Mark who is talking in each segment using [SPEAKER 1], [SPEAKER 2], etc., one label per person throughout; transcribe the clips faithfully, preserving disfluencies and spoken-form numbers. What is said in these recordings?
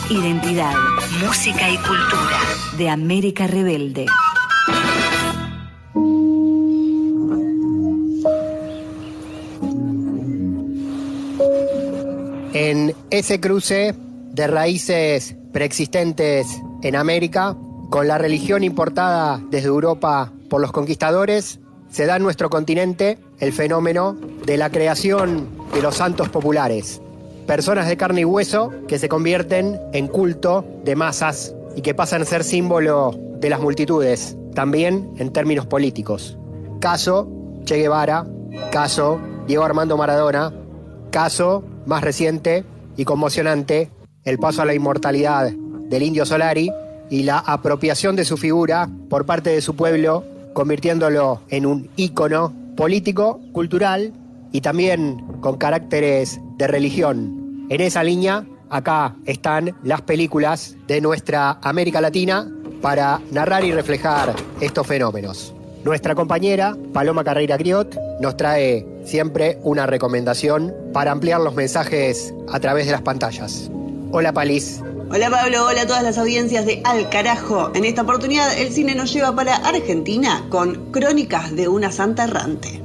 [SPEAKER 1] identidad, música y cultura de América Rebelde.
[SPEAKER 2] En ese cruce de raíces preexistentes en América, con la religión importada desde Europa por los conquistadores, se da en nuestro continente el fenómeno de la creación de los santos populares. Personas de carne y hueso que se convierten en culto de masas y que pasan a ser símbolo de las multitudes, también en términos políticos. Caso Che Guevara, caso Diego Armando Maradona, caso más reciente y conmocionante, el paso a la inmortalidad del Indio Solari y la apropiación de su figura por parte de su pueblo, convirtiéndolo en un ícono político, cultural y también con caracteres de religión. En esa línea, acá están las películas de nuestra América Latina para narrar y reflejar estos fenómenos. Nuestra compañera, Paloma Carreira Griot, nos trae siempre una recomendación para ampliar los mensajes a través de las pantallas. Hola, Palis.
[SPEAKER 3] Hola, Pablo. Hola a todas las audiencias de Al Carajo. En esta oportunidad, el cine nos lleva para Argentina con Crónicas de una Santa Errante.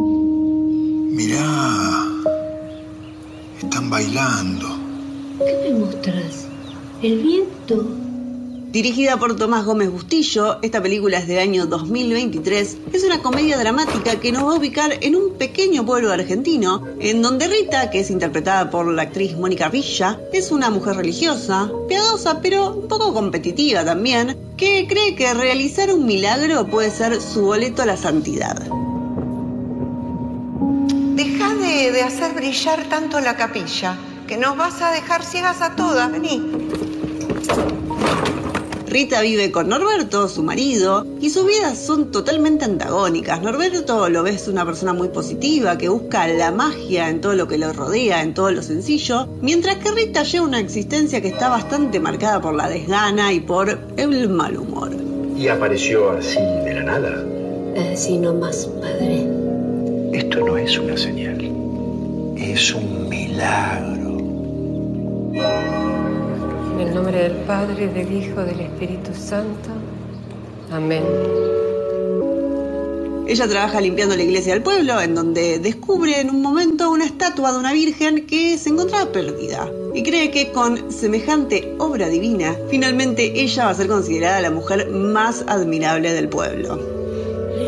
[SPEAKER 4] Mirá, están bailando.
[SPEAKER 5] ¿Qué me mostrás? ¿El viento?
[SPEAKER 3] Dirigida por Tomás Gómez Bustillo, esta película es del año dos mil veintitrés. Es una comedia dramática que nos va a ubicar en un pequeño pueblo argentino, en donde Rita, que es interpretada por la actriz Mónica Villa, es una mujer religiosa, piadosa pero un poco competitiva también, que cree que realizar un milagro puede ser su boleto a la santidad.
[SPEAKER 6] Deja de, de hacer brillar tanto la capilla, que nos vas a dejar ciegas a todas. Vení.
[SPEAKER 3] Rita vive con Norberto, su marido, y sus vidas son totalmente antagónicas. Norberto lo ves una persona muy positiva, que busca la magia en todo lo que lo rodea, en todo lo sencillo, mientras que Rita lleva una existencia que está bastante marcada por la desgana y por el mal humor.
[SPEAKER 7] ¿Y apareció así de la nada?
[SPEAKER 5] Así nomás, padre.
[SPEAKER 7] Esto no es una señal, es un milagro.
[SPEAKER 8] En el nombre del Padre, del Hijo, del Espíritu Santo. Amén.
[SPEAKER 3] Ella trabaja limpiando la iglesia del pueblo, en donde descubre en un momento una estatua de una virgen que se encontraba perdida. Y cree que con semejante obra divina, finalmente ella va a ser considerada la mujer más admirable del pueblo.